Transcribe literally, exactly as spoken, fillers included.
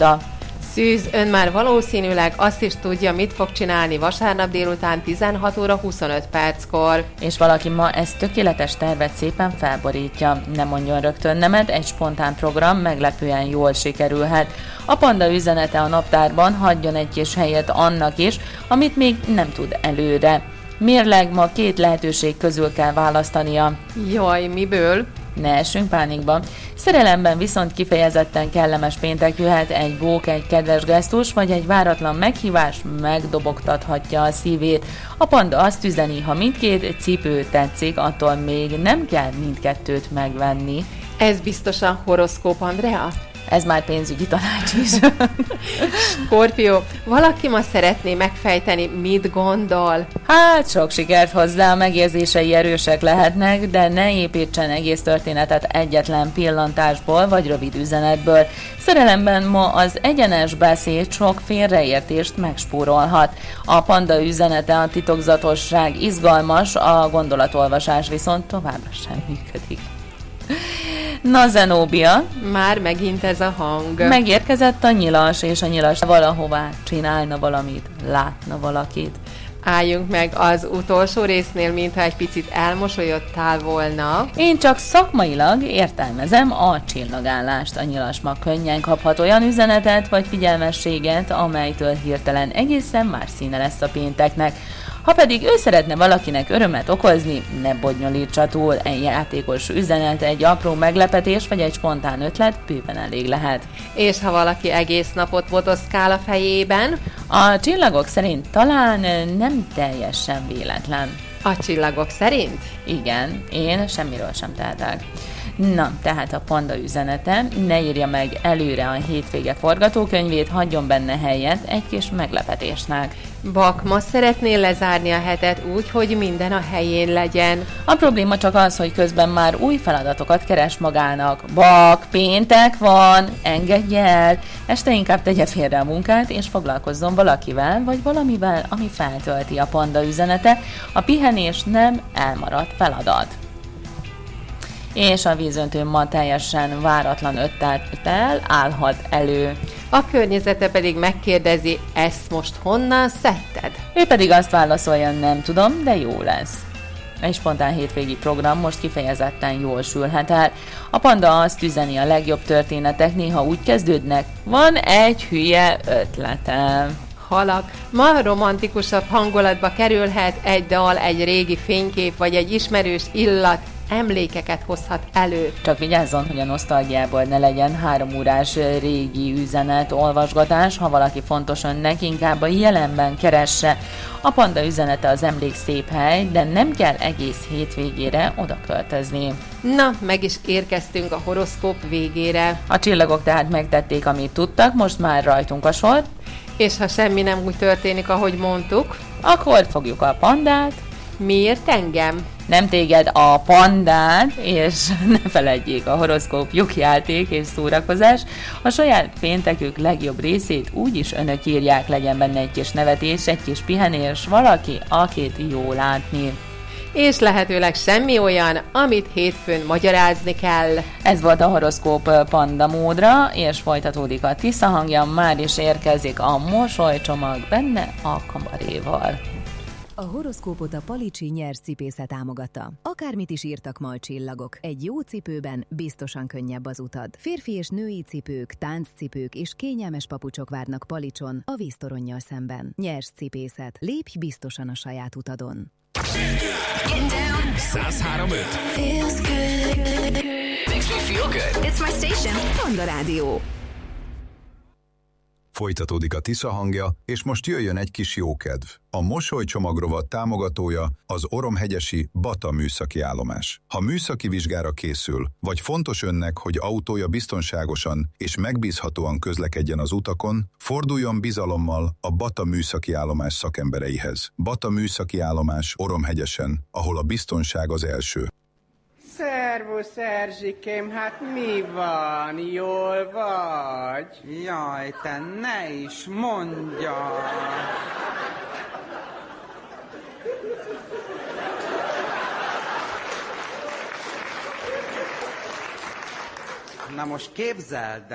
labda. Szűz, ön már valószínűleg azt is tudja, mit fog csinálni vasárnap délután tizenhat óra huszonöt perckor. És valaki ma ezt tökéletes tervet szépen felborítja. Nem mondjon rögtön nemet, egy spontán program meglepően jól sikerülhet. A panda üzenete a naptárban: hagyjon egy kis helyet annak is, amit még nem tud előre. Mérleg, ma két lehetőség közül kell választania. Jaj, miből? Ne essünk pánikba. Szerelemben viszont kifejezetten kellemes péntek jöhet, egy bók, egy kedves gesztus, vagy egy váratlan meghívás megdobogtathatja a szívét. A panda azt üzeni, ha mindkét cipő tetszik, attól még nem kell mindkettőt megvenni. Ez biztosan horoszkóp, Andrea? Ez már pénzügyi tanács is. Skorpió, valaki ma szeretné megfejteni, mit gondol? Hát sok sikert hozzá, a megérzései erősek lehetnek, de ne építsen egész történetet egyetlen pillantásból vagy rövid üzenetből. Szerelemben ma az egyenes beszéd sok félreértést megspórolhat. A panda üzenete a titokzatosság izgalmas, a gondolatolvasás viszont továbbra sem működik. Na, Zenóbia. Már megint ez a hang. Megérkezett a nyilas, és a nyilas valahová csinálna valamit, látna valakit. Álljunk meg az utolsó résznél, mintha egy picit elmosolyodtál volna. Én csak szakmailag értelmezem a csillagállást. A nyilas ma könnyen kaphat olyan üzenetet vagy figyelmességet, amelytől hirtelen egészen más színe lesz a pénteknek. Ha pedig ő szeretne valakinek örömet okozni, ne bonyolítsa túl, egy játékos üzenet, egy apró meglepetés vagy egy spontán ötlet bőven elég lehet. És ha valaki egész napot motoszkál a fejében? A csillagok szerint talán nem teljesen véletlen. A csillagok szerint? Igen, én semmiről sem tehetek. Na, tehát a panda üzenete: ne írja meg előre a hétvége forgatókönyvét, hagyjon benne helyet egy kis meglepetésnek. Bak, ma szeretnél lezárni a hetet úgy, hogy minden a helyén legyen. A probléma csak az, hogy közben már új feladatokat keres magának. Bak, péntek van, engedj el, este inkább tegye félre a munkát, és foglalkozzon valakivel, vagy valamivel, ami feltölti. A panda üzenete: a pihenés nem elmaradt feladat. És a vízöntő ma teljesen váratlan ötlettel állhat elő. A környezete pedig megkérdezi: ezt most honnan szedted? Ő pedig azt válaszolja: nem tudom, de jó lesz. Egy spontán hétvégi program most kifejezetten jól sülhet el. A panda azt üzeni: a legjobb történetek néha úgy kezdődnek: van egy hülye ötletem. Halak, ma romantikusabb hangulatba kerülhet egy dal, egy régi fénykép vagy egy ismerős illat, emlékeket hozhat elő. Csak vigyázzon, hogy a nosztalgiából ne legyen három órás régi üzenet, olvasgatás, ha valaki fontos önnek, inkább a jelenben keresse. A panda üzenete: az emlék szép hely, de nem kell egész hétvégére oda költözni. Na, meg is érkeztünk a horoszkóp végére. A csillagok tehát megtették, amit tudtak, most már rajtunk a sor. És ha semmi nem úgy történik, ahogy mondtuk, akkor fogjuk a pandát. Miért engem? Nem téged, a pandát, és ne feledjék, a horoszkóp lyukjáték és szórakozás. A saját péntekük legjobb részét úgyis önök írják, legyen benne egy kis nevetés, egy kis pihenés, valaki, akit jó látni. És lehetőleg semmi olyan, amit hétfőn magyarázni kell. Ez volt a horoszkóp panda módra, és folytatódik a Tisza hangja, már is érkezik a mosolycsomag, benne a kamaréval. A horoszkópot a Palicsi Nyers cipésze támogatta. Akármit is írtak ma a csillagok, egy jó cipőben biztosan könnyebb az utad. Férfi és női cipők, tánccipők és kényelmes papucsok várnak Palicson a víztoronnyal szemben. Nyers cipészet. Lépj biztosan a saját utadon. száz három pont öt Makes me feel good. It's my station. Panda Rádió. Folytatódik a Tisza hangja, és most jöjjön egy kis jókedv. A mosolycsomagrovat támogatója az Oromhegyesi Bata műszaki állomás. Ha műszaki vizsgára készül, vagy fontos önnek, hogy autója biztonságosan és megbízhatóan közlekedjen az utakon, forduljon bizalommal a Bata műszaki állomás szakembereihez. Bata műszaki állomás Oromhegyesen, ahol a biztonság az első. Szervusz, Erzsikém, hát mi van? Jól vagy? Jaj, te ne is mondja! Na most képzeld